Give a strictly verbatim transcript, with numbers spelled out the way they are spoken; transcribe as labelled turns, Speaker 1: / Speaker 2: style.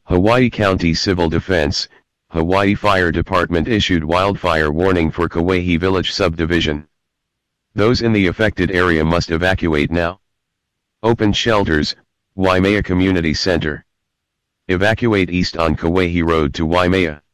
Speaker 1: Hawaii County Civil Defense, Hawaii Fire Department issued wildfire warning for Kauai Village subdivision. Those in the affected area must evacuate now. Open shelters, Waimea Community Center. Evacuate east on Kauai Road to Waimea.